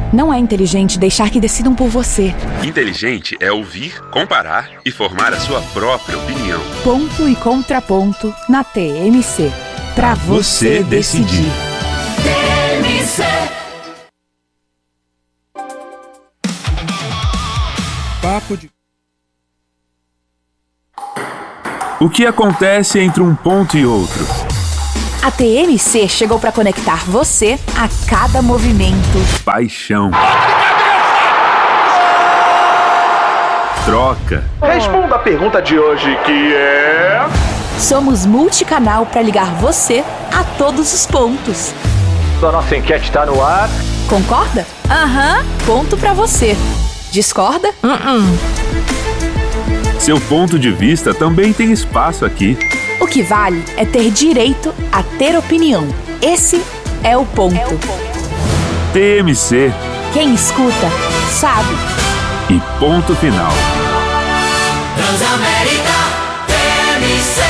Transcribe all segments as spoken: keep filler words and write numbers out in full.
Não é inteligente deixar que decidam por você. Inteligente é ouvir, comparar e formar a sua própria opinião. Ponto e contraponto na T M C. Pra você decidir. T M C. Papo de... O que acontece entre um ponto e outro? A T M C chegou para conectar você a cada movimento. Paixão. Troca. Responda a pergunta de hoje, que é... Somos multicanal para ligar você a todos os pontos. A nossa enquete está no ar. Concorda? Aham, ponto para você. Discorda? Uh-uh. Seu ponto de vista também tem espaço aqui. O que vale é ter direito a ter opinião. Esse é o ponto. É o ponto. T M C. Quem escuta, sabe. E ponto final. Transamérica T M C.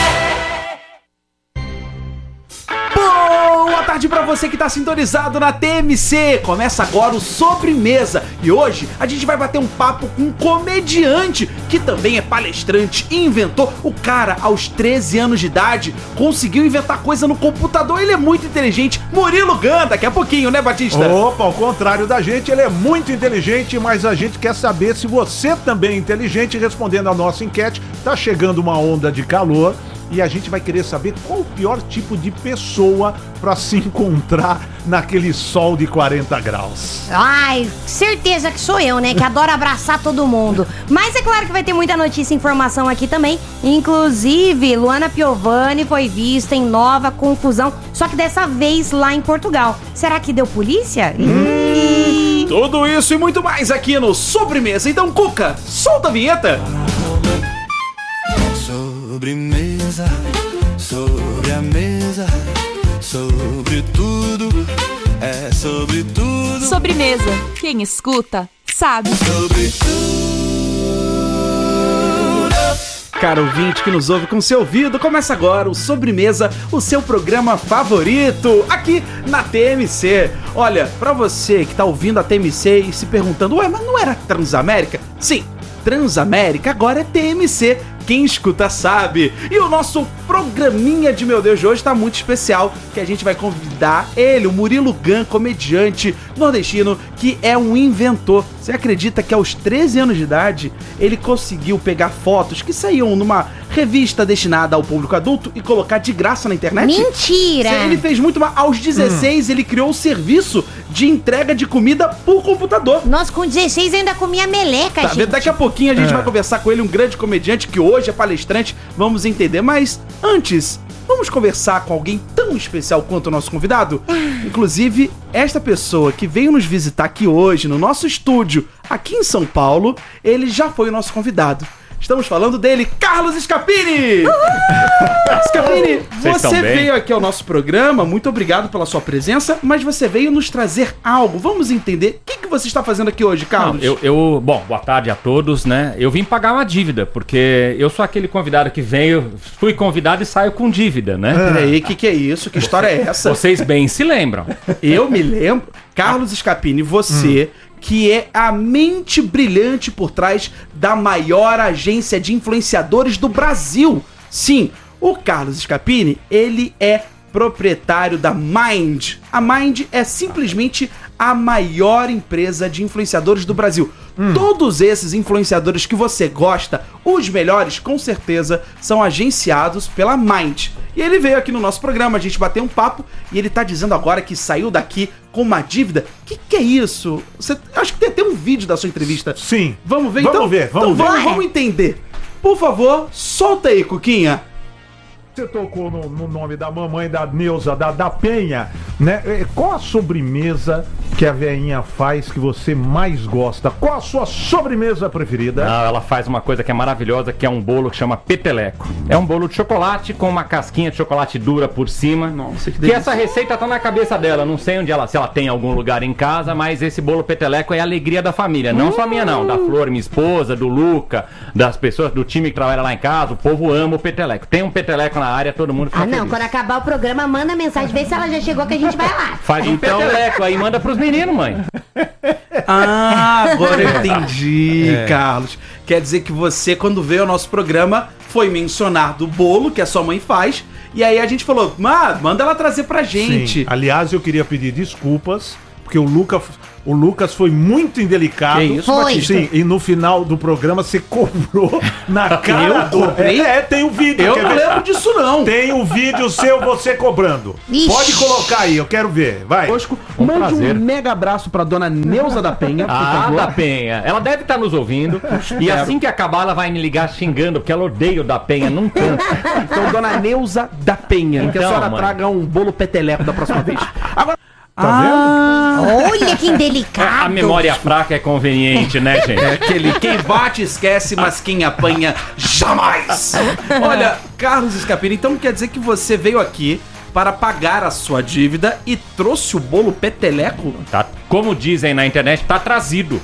Boa tarde pra você que tá sintonizado na T M C. Começa agora o Sobremesa. E hoje a gente vai bater um papo com um comediante que também é palestrante e inventor. O cara, aos treze anos de idade, conseguiu inventar coisa no computador. Ele é muito inteligente. Murilo Gun, daqui a pouquinho, né, Batista? Opa, ao contrário da gente, ele é muito inteligente, mas a gente quer saber se você também é inteligente. Respondendo a nossa enquete, tá chegando uma onda de calor e a gente vai querer saber qual o pior tipo de pessoa pra se encontrar naquele sol de quarenta graus. Ai, certeza que sou eu, né? Que adoro abraçar todo mundo. Mas é claro que vai ter muita notícia e informação aqui também. Inclusive, Luana Piovani foi vista em nova confusão, só que dessa vez lá em Portugal. Será que deu polícia? Hum, tudo isso e muito mais aqui no Sobremesa. Então, Cuca, solta a vinheta. Sobremesa, sobre a mesa, sobre tudo, é sobre tudo. Sobremesa. Quem escuta, sabe. Sobre tudo. Caro ouvinte que nos ouve com seu ouvido, começa agora o Sobremesa, o seu programa favorito, aqui na T M C. Olha, pra você que tá ouvindo a T M C e se perguntando, ué, mas não era Transamérica? Sim, Transamérica agora é T M C. Quem escuta sabe. E o nosso programinha de Meu Deus de hoje tá muito especial, que a gente vai convidar ele, o Murilo Gun, comediante nordestino, que é um inventor. Você acredita que aos treze anos de idade, ele conseguiu pegar fotos que saíam numa revista destinada ao público adulto e colocar de graça na internet? Mentira! Ele fez muito mais. Aos dezesseis, hum. ele criou o serviço de entrega de comida por computador. Nossa, com dezesseis eu ainda comia meleca, tá, gente. Daqui a pouquinho a gente é. vai conversar com ele, um grande comediante que hoje é palestrante, vamos entender. Mas antes, vamos conversar com alguém tão especial quanto o nosso convidado? Inclusive, esta pessoa que veio nos visitar aqui hoje, no nosso estúdio, aqui em São Paulo, ele já foi o nosso convidado. Estamos falando dele, Carlos Scapini! Scapini, você veio aqui ao nosso programa, muito obrigado pela sua presença, mas você veio nos trazer algo. Vamos entender o que, que você está fazendo aqui hoje, Carlos? Não, eu, eu, bom, boa tarde a todos, né? Eu vim pagar uma dívida, porque eu sou aquele convidado que veio, fui convidado e saio com dívida, né? Peraí, o que, que é isso? Que história é essa? Vocês bem se lembram. Eu me lembro. Carlos Scapini, você... Hum. que é a mente brilhante por trás da maior agência de influenciadores do Brasil. Sim, o Carlos Scapini, ele é proprietário da Mind. A Mind é simplesmente a maior empresa de influenciadores do Brasil. Hum. Todos esses influenciadores que você gosta, os melhores, com certeza, são agenciados pela Mind. E ele veio aqui no nosso programa, a gente bateu um papo, e ele tá dizendo agora que saiu daqui com uma dívida. O que, que é isso? Você, acho que tem até um vídeo da sua entrevista. Sim. Vamos ver vamos então? Ver, vamos então ver, vamos, vamos entender. Por favor, solta aí, Cuquinha. Você tocou no, no nome da mamãe da Neuza, da, da Penha, né? Qual a sobremesa que a veinha faz que você mais gosta? Qual a sua sobremesa preferida? Não, ela faz uma coisa que é maravilhosa, que é um bolo que chama peteleco. É um bolo de chocolate com uma casquinha de chocolate dura por cima. Nossa, que que delícia. Essa receita tá na cabeça dela, não sei onde ela, se ela tem em algum lugar em casa, mas esse bolo peteleco é a alegria da família, não hum. só minha não, da Flor, minha esposa, do Luca, das pessoas do time que trabalha lá em casa, o povo ama o peteleco. Tem um peteleco na área, todo mundo fica Ah, não, feliz. Quando acabar o programa, manda mensagem, vê se ela já chegou que a gente vai lá. Faz um Então- peteleco aí, manda pros meninos, mãe. Ah, agora eu entendi, É. Carlos. Quer dizer que você, quando veio ao nosso programa, foi mencionar do bolo que a sua mãe faz. E aí a gente falou, ah, manda ela trazer pra gente. Sim. Aliás, eu queria pedir desculpas, porque o Lucas, o Lucas foi muito indelicado. Que isso, Foi. Batista? Sim, e no final do programa você cobrou na cara Eu do... cobrei? É, é, tem o vídeo. Eu quer não ver? lembro disso, não. Tem o vídeo seu, você cobrando. Ixi. Pode colocar aí, eu quero ver. Vai. Bosco, Um mande prazer. um mega abraço pra dona Neuza da Penha, por Ah, favor. da Penha. Ela deve estar nos ouvindo. E assim que acabar, ela vai me ligar xingando, porque ela odeia o da Penha num canto. Então, dona Neuza da Penha, que a Então, senhora mãe. traga um bolo peteleco da próxima vez. Agora... Tá ah, Olha que indelicado. A memória fraca é conveniente, né, gente? é aquele quem bate esquece, mas quem apanha jamais. Olha, Carlos Scapini, então quer dizer que você veio aqui para pagar a sua dívida e trouxe o bolo peteleco? Tá, como dizem na internet, tá trazido.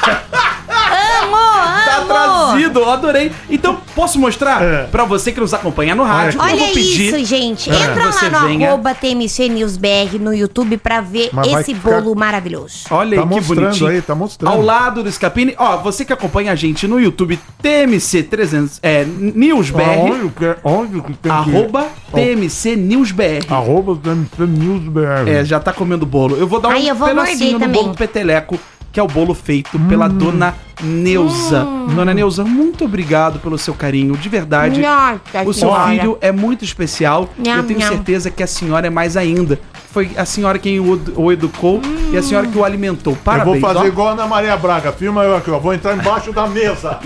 Amo, Tá amo. trazido, eu adorei. Então, posso mostrar É. pra você que nos acompanha no rádio? Olha eu vou pedir. isso, gente. É. Entra Você lá no venha. arroba T M C News B R no YouTube pra ver Mas vai esse ficar- bolo maravilhoso. Olha Tá aí que mostrando bonitinho. aí, tá mostrando. Ao lado do Scapini, ó, você que acompanha a gente no YouTube, T M C trezentos, é, NewsBR, Onde que, onde que tem arroba T M C NewsBR. Arroba T M C News B R. É, já tá comendo bolo. Eu vou dar um Ai, eu vou pedacinho morder do também. bolo peteleco, que é o bolo feito pela dona Neuza. Dona Neuza, muito obrado pelo seu carinho, de verdade. Nossa O seu Senhora. filho é muito especial. Nham, eu tenho nham. certeza que a senhora é mais ainda. Foi a senhora quem o, o educou e a senhora que o alimentou. Eu Parabéns. vou fazer ó. igual a Ana Maria Braga. Filma eu aqui, ó. Vou entrar embaixo da mesa.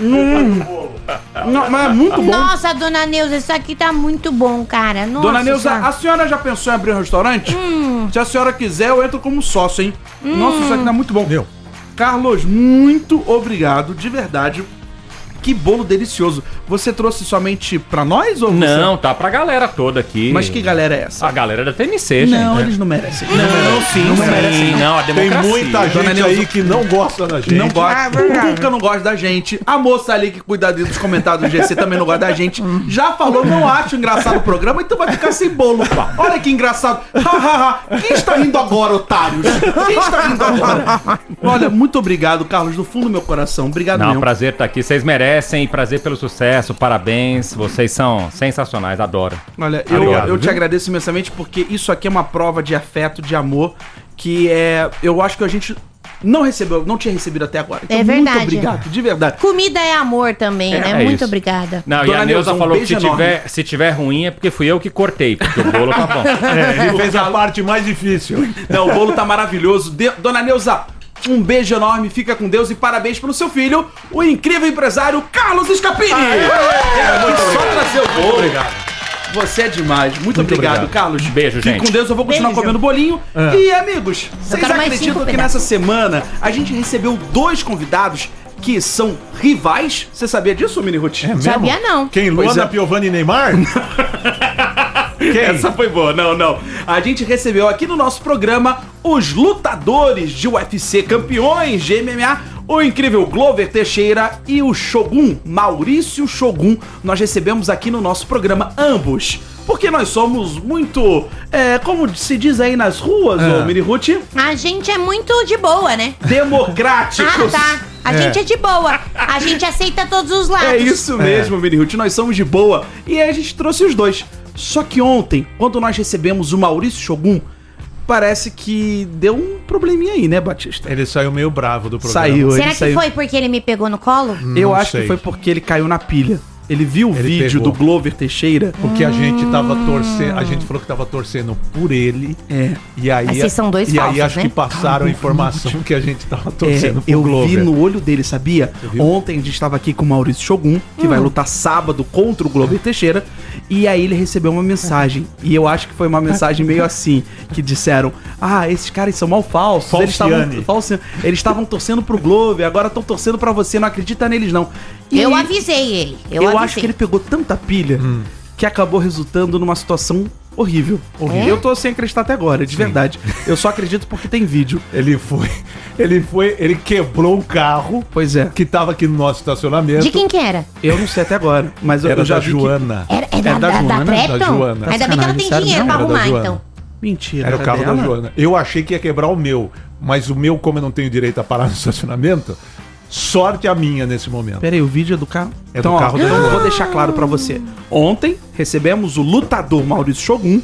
Não, mas é muito bom. Nossa, dona Neuza, isso aqui tá muito bom, cara. Nossa Dona Neuza, Senhora. a senhora já pensou em abrir um restaurante? Se a senhora quiser, eu entro como sócio, hein? Nossa, isso aqui tá muito bom. Meu. Carlos, muito obrigado, de verdade. Que bolo delicioso. Você trouxe somente pra nós ou você? Não, tá pra galera toda aqui. Mas que galera é essa? A galera da T M C, gente. Não, eles não merecem. Não, sim, não sim, merecem. não, a Tem democracia. muita Dona gente Neuza- aí que não gosta da gente. Não gosta. Ah, verdade. O Cuca não gosta da gente. A moça ali que cuida ali dos comentários do G C também não gosta da gente. Já falou, não acho engraçado o programa, então vai ficar sem bolo. Olha que engraçado. Ha, ha, ha. Quem está rindo agora, otários? Quem está rindo agora? Olha, muito obrigado, Carlos, do fundo do meu coração. Obrigado Não, mesmo. prazer estar aqui. Vocês merecem, prazer pelo sucesso, parabéns. Vocês são sensacionais, adoro. Olha, eu, Obrigado, eu te viu? agradeço imensamente porque isso aqui é uma prova de afeto, de amor, que é. Eu acho que a gente não recebeu, não tinha recebido até agora. Então, É verdade. muito obrigado, de verdade. Comida é amor também, É, né? é Muito isso. obrigada. Não, Dona e a Neuza, Neuza um falou que se beijo tiver, se tiver ruim é porque fui eu que cortei, porque o bolo tá bom. É, ele fez a parte mais difícil. Não, o bolo tá maravilhoso. De- Dona Neuza, um beijo enorme, fica com Deus e parabéns pelo seu filho, o incrível empresário Carlos Scapini. É, muito só trazer o bolo. Obrigado. Você é demais. Muito, obrigado, obrigado. Carlos. Beijo, Fique gente. com Deus, eu vou continuar Beijo. comendo bolinho. É. E, amigos, vocês quero mais acreditam cinco que pedaços. nessa semana a gente recebeu dois convidados que são rivais? Você sabia disso, Mini Ruth? É mesmo? Sabia não. Quem? Pois Luana é. Piovani e Neymar? Quem? Essa foi boa, não, não. A gente recebeu aqui no nosso programa os lutadores de U F C, campeões de M M A, o incrível Glover Teixeira e o Shogun, Maurício Shogun. Nós recebemos aqui no nosso programa ambos. Porque nós somos muito, é, como se diz aí nas ruas, É. ô Mini Ruth, A gente é muito de boa, né? democráticos. Ah, tá. A É. gente é de boa. A gente aceita todos os lados. É isso mesmo, Mini Ruth, nós somos de boa. E aí a gente trouxe os dois. Só que ontem, quando nós recebemos o Maurício Shogun, parece que deu um probleminha aí, né, Batista? Ele saiu meio bravo do programa. Saiu, Será ele que saiu. foi porque ele me pegou no colo? Eu Não acho sei. que foi porque ele caiu na pilha. Ele viu o Ele vídeo pegou. do Glover Teixeira. Porque a gente tava torcendo, a gente falou que tava torcendo por ele. É. E aí, Mas vocês são dois e falsos, aí acho né? que passaram a informação que a gente tava torcendo É, pro eu Glover. vi no olho dele, sabia? viu? Ontem a gente estava aqui com o Maurício Shogun, que Hum. vai lutar sábado contra o Glover Teixeira, e aí ele recebeu uma mensagem, e eu acho que foi uma mensagem meio assim, que disseram, ah, esses caras são mal falsos, eles estavam Falciane. falciane. Eles estavam torcendo pro Glover, agora estão torcendo pra você, não acredita neles não. E Eu aí, avisei ele. Eu, eu avisei. acho que ele pegou tanta pilha Hum. que acabou resultando numa situação horrível. horrível. Eu tô sem acreditar até agora, de verdade. Eu só acredito porque tem vídeo. Ele foi, ele foi, ele quebrou um carro Pois é. que tava aqui no nosso estacionamento. De quem que era? Eu não sei até agora, mas eu, Era eu já da vi que- Joana. Era, é da, da da, da Joana? Trepton? Da Joana. Ainda bem que ela tem Sacanagem, dinheiro sério, pra não? Era da arrumar, Joana. então. Mentira. Era o carro dela? da Joana. Eu achei que ia quebrar o meu, mas o meu, como eu não tenho direito a parar no estacionamento, sorte a minha nesse momento. Pera aí, o vídeo é do carro? É então, do ó, carro da então eu Joana. vou deixar claro pra você. Ontem recebemos o lutador Maurício Shogun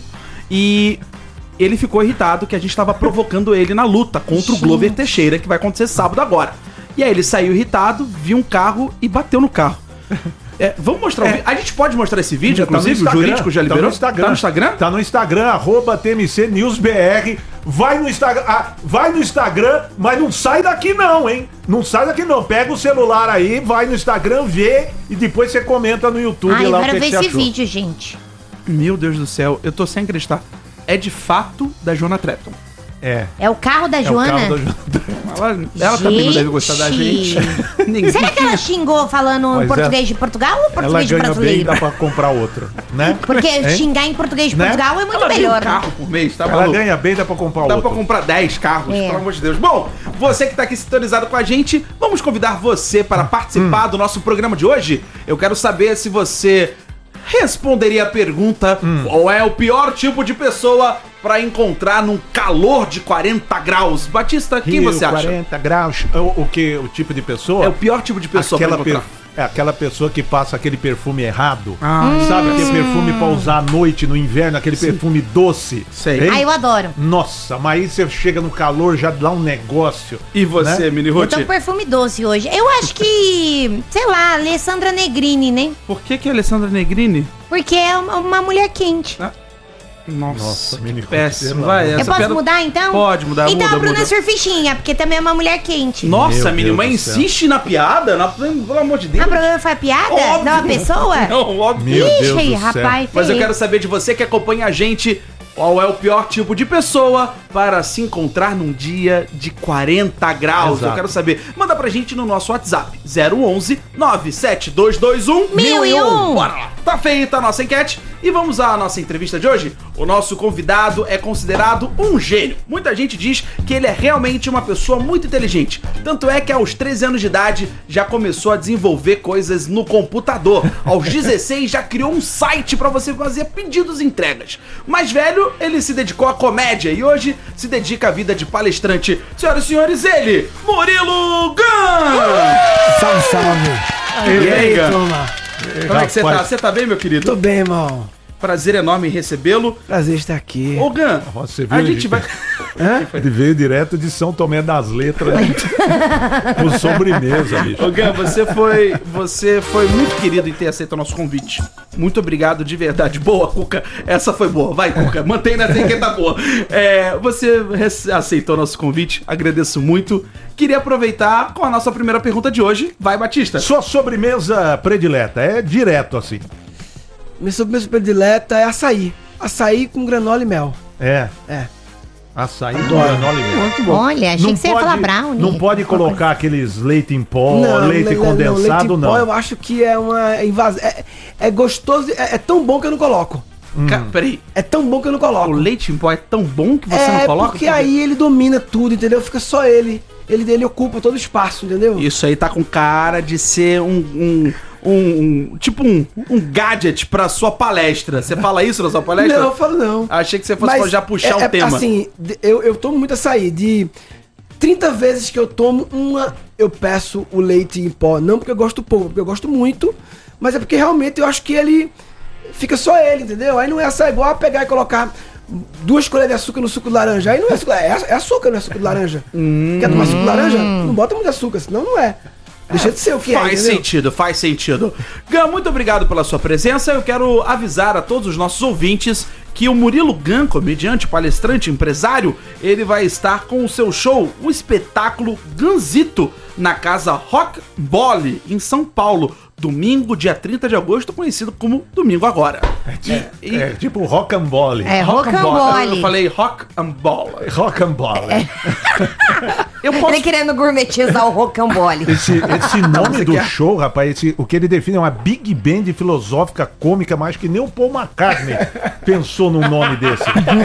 e ele ficou irritado que a gente tava provocando ele na luta contra o Glover Teixeira, que vai acontecer sábado agora. E aí ele saiu irritado, viu um carro e bateu no carro. É, vamos mostrar o vídeo. A gente pode mostrar esse vídeo, Tá no inclusive, o Instagram. jurídico já Tá liberou? no Instagram. Tá no Instagram? Tá no Instagram, arroba T M C News B R. Vai no Instagram, ah, vai no Instagram, mas não sai daqui não, hein? Não sai daqui não. Pega o celular aí, vai no Instagram, vê e depois você comenta no YouTube Ai, lá o quero que, ver que você esse achou. vídeo, gente. Meu Deus do céu, eu tô sem acreditar. É de fato da Joana Trepton. É. É o carro da É o Joana? carro da Joana. Ela, ela também não deve gostar da gente. Ninguém. Será que ela xingou falando Pois em é. português de Portugal ou Ela português de ganha bem, brasileiro? dá pra comprar outro, né? Porque Hein? xingar em português de Né? Portugal é muito Ela tem melhor. um carro por mês, tá Ela maluco? ganha bem, dá pra comprar Dá outro. pra comprar dez carros, É. pelo amor de Deus. Bom, você que tá aqui sintonizado com a gente, vamos convidar você para participar Hum. do nosso programa de hoje. Eu quero saber se você responderia a pergunta: Hum. qual é o pior tipo de pessoa pra encontrar num calor de quarenta graus? Batista, quem Rio, você acha? quarenta graus. O, o que? O tipo de pessoa? É o pior tipo de pessoa aquela pra per- encontrar. É aquela pessoa que passa aquele perfume errado. Ah, Sabe aquele perfume pra usar à noite, no inverno, aquele perfume doce. Sei. Hein? Ah, eu adoro. Nossa, mas aí você chega no calor, já dá um negócio. E você, né? Mini Eu tô Ruth? com perfume doce hoje. Eu acho que, sei lá, Alessandra Negrini, né? Por que que a Alessandra Negrini? Porque é uma, uma mulher quente. Nossa, Nossa, que Mini Ruth, péssimo. pelo Vai, amor. Eu essa posso piada- mudar então? Pode mudar, Então muda, a Bruna muda. Surfichinha, porque também é uma mulher quente. Nossa, Meu menina, Deus mas do céu. insiste na piada? Na, pelo amor de Deus. A Bruna foi a piada? Óbvio. Não, a pessoa? Não, óbvio. Meu Deus Ixi, do céu. rapaz. Mas eu feio. quero saber de você que acompanha a gente, qual é o pior tipo de pessoa para se encontrar num dia de quarenta graus. Exato. Eu quero saber. Manda pra gente no nosso WhatsApp, zero onze nove sete dois dois um Mil e um. Bora lá. Tá feita a nossa enquete e vamos à nossa entrevista de hoje. O nosso convidado é considerado um gênio. Muita gente diz que ele é realmente uma pessoa muito inteligente. Tanto é que aos treze anos de idade já começou a desenvolver coisas no computador. Aos dezesseis já criou um site para você fazer pedidos e entregas. Mais velho, ele se dedicou à comédia e hoje se dedica à vida de palestrante. Senhoras e senhores, ele, Murilo Gun! Salve, salve. E aí, Gun? turma? Como é que você tá? Rapaz. Você tá bem, meu querido? Tô bem, irmão. Prazer enorme em recebê-lo. Prazer estar aqui. Ô, Gun, Você a viu, gente vai... Ele veio direto de São Tomé das Letras por sobremesa, bicho. Ô, Gun, você foi, você foi muito querido em ter aceito o nosso convite. Muito obrigado de verdade. Boa, Cuca. Essa foi boa. Vai, Cuca. Mantém nessa aí que tá boa. É, você rece- aceitou o nosso convite. Agradeço muito. Queria aproveitar com a nossa primeira pergunta de hoje. Vai, Batista. Sua sobremesa predileta é direto assim. Minha sobremesa predileta é açaí. Açaí com granola e mel. É. É. Açaí com Adoro. granola e mel. Muito bom. Olha, achei que você ia falar brownie. Não pode colocar aqueles leite em pó, leite não, condensado, leite em não. pó eu acho que é uma invasão. É, é gostoso, é, é tão bom que eu não coloco. Ca- Peraí. É tão bom que eu não O coloco. leite em pó é tão bom que você é não coloca? porque aí ele domina tudo, entendeu? Fica só ele. Ele, ele ocupa todo o espaço, entendeu? Isso aí tá com cara de ser um... um... Um, um- tipo um, um gadget pra sua palestra. Você fala isso na sua palestra? Não, eu falo não. Achei que você fosse Mas já puxar é, o é, tema. Assim, de- eu, eu tomo muito açaí. De trinta vezes que eu tomo, uma eu peço o leite em pó. Não porque eu gosto pouco, porque eu gosto muito. Mas é porque realmente eu acho que ele fica só ele, entendeu? Aí não é açaí igual a pegar e colocar duas colheres de açúcar no suco de laranja. Aí não é açúcar, é, é açúcar, não é suco de laranja. Quer tomar suco de laranja? Não bota muito açúcar, senão não é. Deixa de ser o que é, Faz entendeu? sentido, faz sentido. Gun, muito obrigado pela sua presença. Eu quero avisar a todos os nossos ouvintes que o Murilo Gun, comediante, palestrante, empresário, ele vai estar com o seu show, o espetáculo Gunzito, na Casa Rock Bolle, em São Paulo, domingo, dia trinta de agosto, conhecido como Domingo Agora. É, E- é tipo rocambole. É, Rock and rocambole. Eu falei Rock and Ball. Rocambole. Eu posso... Ele querendo gourmetizar o rocambole. Esse, esse nome você do quer? show, rapaz, esse- o que ele define é uma big band filosófica cômica, mas que nem o Paul McCartney pensou num nome desse.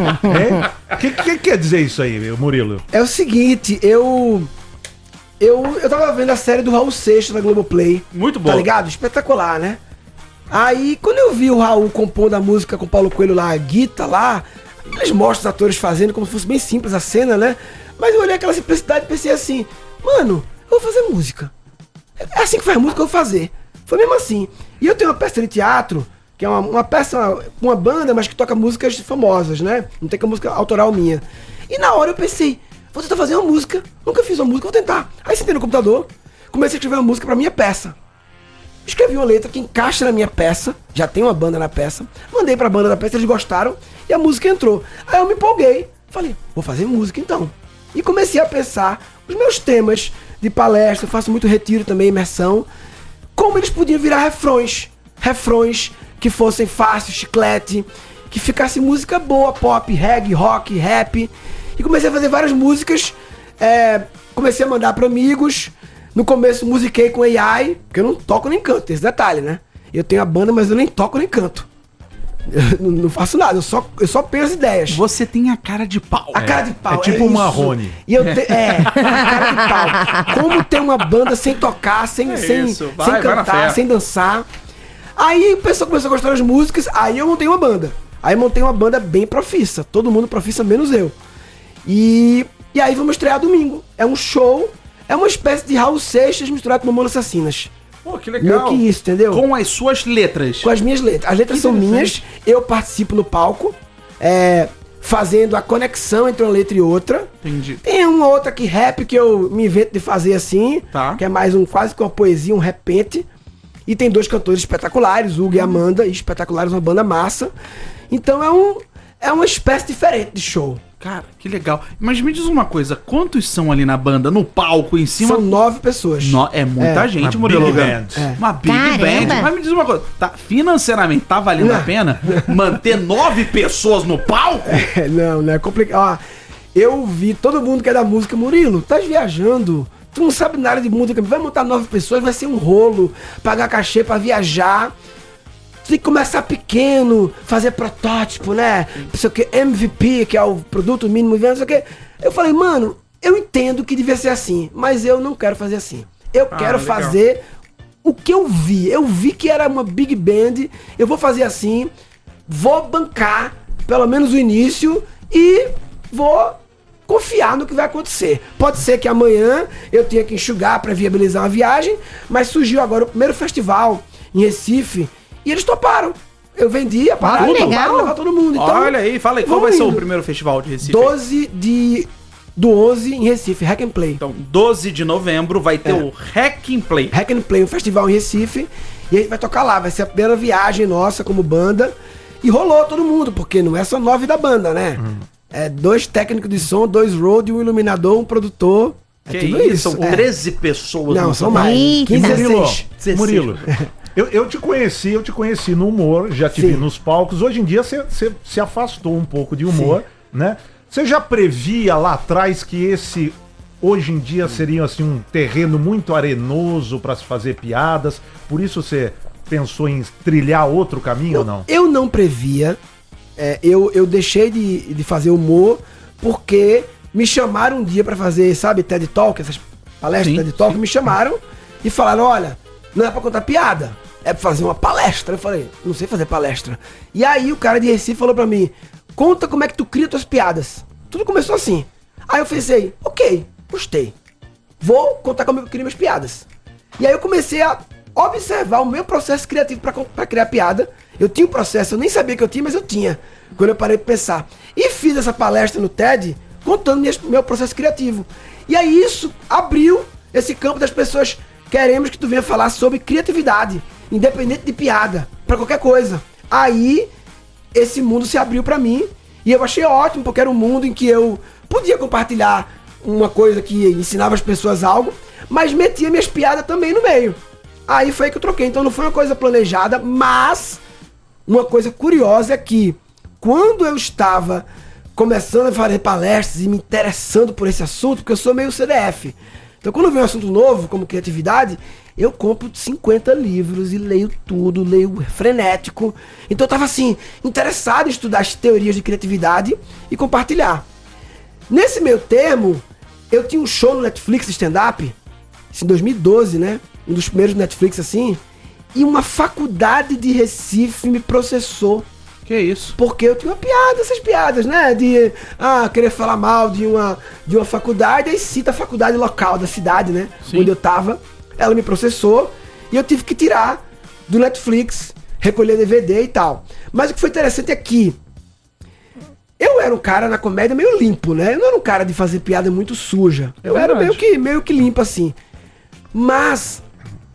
O que, que quer dizer isso aí, meu Murilo? É o seguinte, eu. Eu, eu tava vendo a série do Raul Seixas na Globoplay. Muito Tá bom. ligado? Espetacular, né? Aí, quando eu vi o Raul compondo a música com o Paulo Coelho lá, a Guita lá, Eles mostram os atores fazendo como se fosse bem simples a cena, né? Mas eu olhei aquela simplicidade e pensei assim, mano, eu vou fazer música. É assim que faz música, eu vou fazer. Foi mesmo assim. E eu tenho uma peça de teatro, que é uma, uma peça, uma banda, mas que toca músicas famosas, né? Não tem que música autoral minha. E na hora eu pensei, vou tentar fazer uma música. Nunca fiz uma música, vou tentar. Aí sentei no computador, comecei a escrever uma música pra minha peça. Escrevi uma letra que encaixa na minha peça, já tem uma banda na peça, mandei pra banda da peça, eles gostaram e a música entrou. Aí eu me empolguei, falei, vou fazer música então. E comecei a pensar os meus temas de palestra, eu faço muito retiro também, imersão, como eles podiam virar refrões, refrões que fossem fáceis, chiclete, que ficasse música boa, pop, reggae, rock, rap. E comecei a fazer várias músicas, é, comecei a mandar para amigos. No começo musiquei com A I, porque eu não toco nem canto, esse detalhe, né? Eu tenho a banda, mas eu nem toco nem canto. Eu não faço nada, eu só, eu só penso ideias. Você tem a cara de pau. A cara de pau, É tipo é o isso. Marrone. E eu te, é, a cara de pau. Como ter uma banda sem tocar, sem, É sem, isso, vai, sem vai na fé. cantar, sem dançar. Aí o pessoal começou a gostar das músicas, aí eu montei uma banda. Aí eu montei uma banda bem profissa, todo mundo profissa, menos eu. E, e aí vamos estrear domingo. É um show, é uma espécie de Raul Seixas misturado com Mamonas Assassinas. Pô, que Meio que isso, entendeu? Com as suas letras. Com as minhas letras. As letras Que são minhas, interessante. eu participo no palco, é, fazendo a conexão entre uma letra e outra. Entendi. Tem uma outra que rap que eu me invento de fazer assim, Tá. que é mais um quase que uma poesia, um repente. E tem dois cantores espetaculares, Hugo e Amanda, e espetaculares, uma banda massa. Então é um é uma espécie diferente de show. Cara, que legal. Mas me diz uma coisa, quantos são ali na banda, no palco, em cima? São nove pessoas. No- é muita É, gente, uma Murilo big Gano. band. É. Uma big Caramba. band. Mas me diz uma coisa, tá, financeiramente tá valendo a Não. pena manter nove pessoas no palco? É, não, não é complicado. Ó, eu vi todo mundo que é da música, Murilo, tá viajando. Tu não sabe nada de música, vai montar nove pessoas, vai ser um rolo, pagar cachê pra viajar. Tu tem que começar pequeno, fazer protótipo, né? Não sei o que, M V P, que é o produto mínimo, não sei o que. Eu falei, mano, eu entendo que devia ser assim, mas eu não quero fazer assim. Eu Ah, quero legal. fazer o que eu vi. Eu vi que era uma big band, eu vou fazer assim, vou bancar pelo menos o início e vou confiar no que vai acontecer. Pode ser que amanhã eu tenha que enxugar para viabilizar uma viagem, mas surgiu agora o primeiro festival em Recife e eles toparam. Eu vendi a parada, legal. toparam levar todo mundo. Então, Olha aí, fala aí, qual vamos vai ser o indo. primeiro festival de Recife? doze de do onze em Recife, Hack and Play. Então, doze de novembro vai ter É. o Hack and Play. Hack and Play, um festival em Recife, e a gente vai tocar lá, vai ser a primeira viagem nossa como banda. E rolou todo mundo, porque não é só nove da banda, né? É dois técnicos de som, dois road, um iluminador, um produtor. É Que tudo isso, isso. são é. treze pessoas. Não, no são total. mais. Eita. quinze, Murilo, dezesseis. dezesseis. Murilo, eu, eu te conheci, eu te conheci no humor, já te vi Sim. nos palcos. Hoje em dia você você se afastou um pouco de humor, né? Você já previa lá atrás que esse hoje em dia seria assim um terreno muito arenoso para se fazer piadas? Por isso você pensou em trilhar outro caminho ou não? Eu não previa. é, eu, eu deixei de, de fazer humor porque me chamaram um dia pra fazer, sabe, TED Talk, essas palestras Sim, TED Talk, me chamaram e falaram, olha, não é pra contar piada, é pra fazer uma palestra. Eu falei, não sei fazer palestra. E aí o cara de Recife falou pra mim, conta como é que tu cria tuas piadas. Tudo começou assim. Aí eu pensei, ok, gostei. Vou contar como eu crio minhas piadas. E aí eu comecei a observar o meu processo criativo pra, con- pra criar piada. Eu tinha um processo, eu nem sabia que eu tinha, mas eu tinha. Quando eu parei pra pensar. E fiz essa palestra no TED contando minhas- meu processo criativo. E aí isso abriu esse campo das pessoas. Queremos que tu venha falar sobre criatividade, independente de piada, pra qualquer coisa. Aí esse mundo se abriu pra mim e eu achei ótimo, porque era um mundo em que eu podia compartilhar uma coisa que ensinava as pessoas algo, mas metia minhas piadas também no meio. Aí foi aí que eu troquei. Então não foi uma coisa planejada, mas uma coisa curiosa é que quando eu estava começando a fazer palestras e me interessando por esse assunto, porque eu sou meio C D F. Então quando vem um assunto novo, como criatividade, eu compro cinquenta livros e leio tudo, leio frenético. Então eu tava assim, interessado em estudar as teorias de criatividade e compartilhar. Nesse meio termo, eu tinha um show no Netflix stand-up, isso em dois mil e doze, né? Um dos primeiros Netflix assim, e uma faculdade de Recife me processou Que isso? Porque eu tinha uma piada, essas piadas, né? De ah, querer falar mal de uma, de uma faculdade, aí cita a faculdade local da cidade, né? Sim. Onde eu tava. Ela me processou e eu tive que tirar do Netflix, recolher D V D e tal. Mas o que foi interessante é que eu era um cara na comédia meio limpo, né? Eu não era um cara de fazer piada muito suja. Eu É era verdade. meio que, meio que limpo assim. Mas,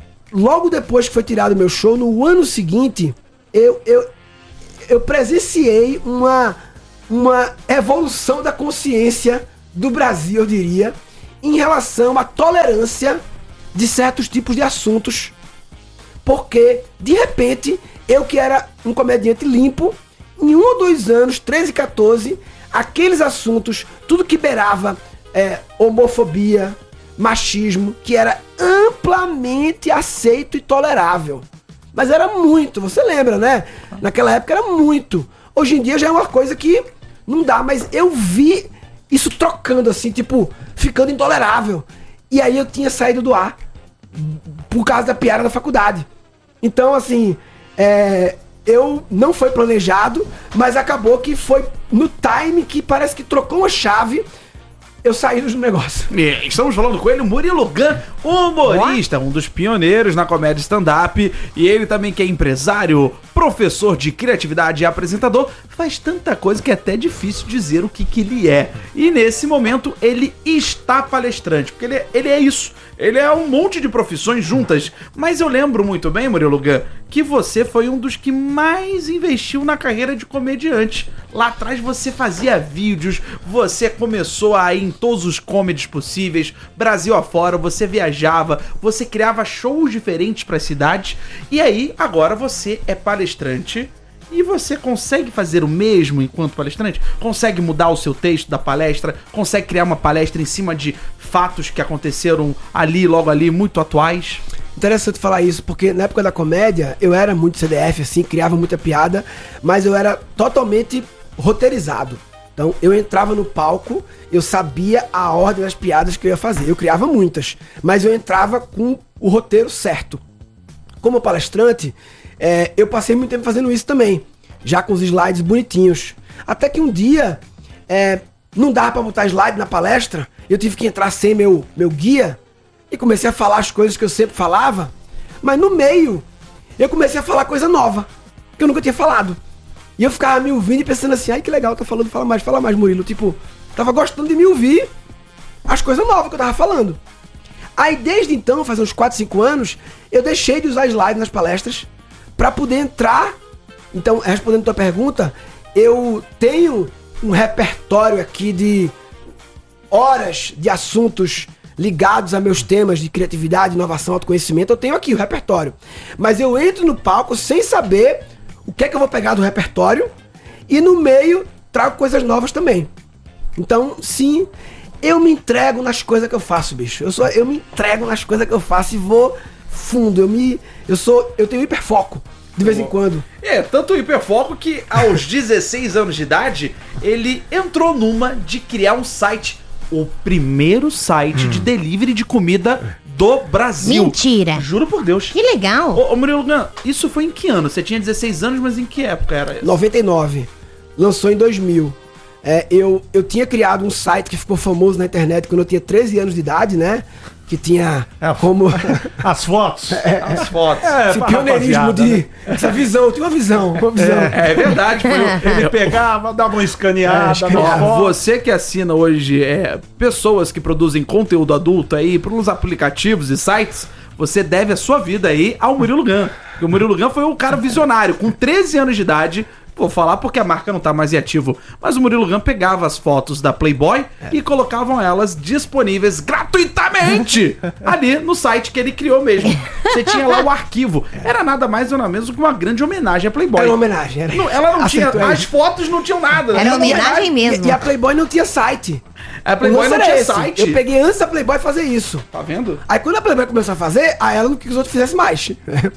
logo depois que foi tirado o meu show, no ano seguinte, eu, eu, eu presenciei uma, uma evolução da consciência do Brasil, eu diria, em relação à tolerância de certos tipos de assuntos. Porque, de repente, eu que era um comediante limpo, em um ou dois anos, treze, quatorze, aqueles assuntos, tudo que beirava é, homofobia, machismo, que era amplamente aceito e tolerável. Mas era muito, você lembra, né? Naquela época era muito. Hoje em dia já é uma coisa que não dá, mas eu vi isso trocando assim, tipo, ficando intolerável. E aí eu tinha saído do ar por causa da piada da faculdade. Então, assim, é, eu não foi planejado, mas acabou que foi no time que parece que trocou uma chave. Eu saí do negócio. É, estamos falando com ele, Murilo Gun, humorista, um dos pioneiros na comédia stand-up. E ele também que é empresário, professor de criatividade e apresentador. Faz tanta coisa que é até difícil dizer o que, que ele é. E nesse momento ele está palestrante, porque ele, ele é isso. Ele é um monte de profissões juntas. Mas eu lembro muito bem, Murilo Gun, que você foi um dos que mais investiu na carreira de comediante. Lá atrás você fazia vídeos, você começou a ir em todos os comedies possíveis, Brasil afora, você viajava, você criava shows diferentes para as cidades. E aí, agora você é palestrante. E você consegue fazer o mesmo enquanto palestrante? Consegue mudar o seu texto da palestra? Consegue criar uma palestra em cima de fatos que aconteceram ali, logo ali, muito atuais? Interessante falar isso, porque na época da comédia eu era muito C D F, assim, criava muita piada, mas eu era totalmente roteirizado. Então eu entrava no palco, eu sabia a ordem das piadas que eu ia fazer. Eu criava muitas, mas eu entrava com o roteiro certo. Como palestrante, é, eu passei muito tempo fazendo isso também, já com os slides bonitinhos. Até que um dia, é, não dava pra botar slide na palestra, eu tive que entrar sem meu, meu guia e comecei a falar as coisas que eu sempre falava, mas no meio eu comecei a falar coisa nova, que eu nunca tinha falado. E eu ficava me ouvindo e pensando assim, ai que legal, tá falando, fala mais, fala mais, Murilo. Tipo, tava gostando de me ouvir as coisas novas que eu tava falando. Aí desde então, faz uns quatro, cinco anos, eu deixei de usar slide nas palestras pra poder entrar. Então, respondendo a tua pergunta, eu tenho um repertório aqui de horas de assuntos ligados a meus temas de criatividade, inovação, autoconhecimento. Eu tenho aqui o repertório. Mas eu entro no palco sem saber o que é que eu vou pegar do repertório e no meio trago coisas novas também. Então, sim, eu me entrego nas coisas que eu faço, bicho. Eu, sou, eu me entrego nas coisas que eu faço e vou fundo. Eu me, eu sou, eu tenho hiperfoco de vez em quando. É, tanto hiperfoco que aos dezesseis anos de idade, ele entrou numa de criar um site, o primeiro site hum. de delivery de comida do Brasil. Mentira. Juro por Deus. Que legal. Ô, ô Murilo, isso foi em que ano? Você tinha dezesseis anos, mas em que época era isso? noventa e nove. Lançou em dois mil. É, eu, eu tinha criado um site que ficou famoso na internet quando eu tinha treze anos de idade, né? Que tinha é, como... As fotos. É, As fotos. É, esse pioneirismo de... Né? Essa visão, eu tinha uma visão, uma visão. É, é verdade. Foi, ele pegava, dava uma escaneada. É, escaneava. Ó, você que assina hoje é, pessoas que produzem conteúdo adulto aí pelos aplicativos e sites, você deve a sua vida aí ao Murilo Gun. O Murilo Gun foi um cara visionário, com treze anos de idade. Vou falar porque a marca não tá mais em ativo. Mas o Murilo Gun pegava as fotos da Playboy é. e colocavam elas disponíveis gratuitamente ali no site que ele criou mesmo. Você tinha lá o arquivo. Era nada mais ou nada menos que uma grande homenagem à Playboy. Era uma homenagem. Era... Não, ela não Acertou tinha... aí. As fotos não tinham nada. Era homenagem mesmo. E, e a Playboy não tinha site. A Playboy não tinha esse. site. Eu peguei antes da Playboy fazer isso. Tá vendo? Aí quando a Playboy começou a fazer, aí ela não quis que os outros fizessem mais.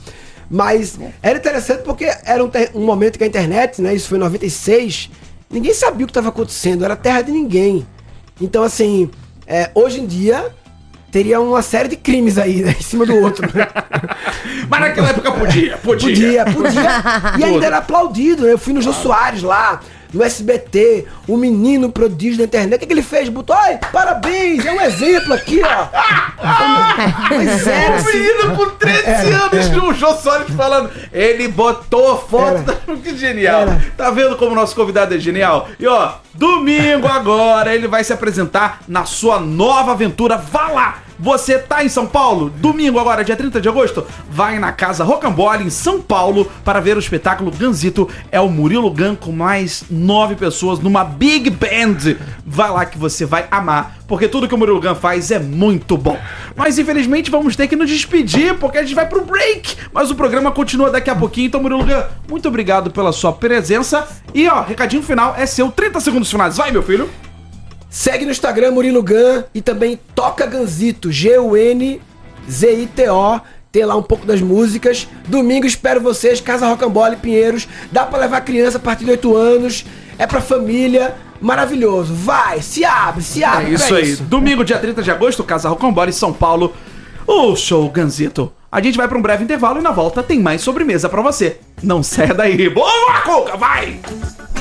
Mas era interessante porque era um, ter- um momento que a internet, né, isso foi em noventa e seis, ninguém sabia o que estava acontecendo, era terra de ninguém. Então, assim, é, hoje em dia, teria uma série de crimes aí, né, em cima do outro. Mas naquela época podia, podia. Podia, podia. E ainda era aplaudido, né? Eu fui no Jô Soares lá, no S B T, o menino prodígio da internet. O que, que ele fez? Botou, ai, parabéns, é um exemplo aqui, ó. Mas era O assim. menino com treze anos com o Jô Soares falando. Ele botou foto. Era. Que genial. Era. Tá vendo como o nosso convidado é genial? E ó, domingo agora ele vai se apresentar na sua nova aventura. Vá lá! Você tá em São Paulo? Domingo agora, dia trinta de agosto, vai na Casa Rocambole em São Paulo para ver o espetáculo Ganzito. É o Murilo Gun com mais nove pessoas numa Big Band. Vai lá que você vai amar, porque tudo que o Murilo Gun faz é muito bom. Mas infelizmente vamos ter que nos despedir, porque a gente vai pro break. Mas o programa continua daqui a pouquinho. Então, Murilo Gun, muito obrigado pela sua presença. E ó, recadinho final é seu, trinta segundos finais. Vai, meu filho. Segue no Instagram Murilo Gun e também Toca Ganzito, G U N Z I T O. Tem lá um pouco das músicas. Domingo espero vocês, Casa Rocambole, Pinheiros. Dá pra levar criança a partir de oito anos. É pra família. Maravilhoso. Vai, se abre, se abre. É isso pra aí. Domingo, dia trinta de agosto, Casa Rocambole, São Paulo. O show Ganzito. A gente vai pra um breve intervalo e na volta tem mais sobremesa pra você. Não saia daí. Boa, Cuca, vai!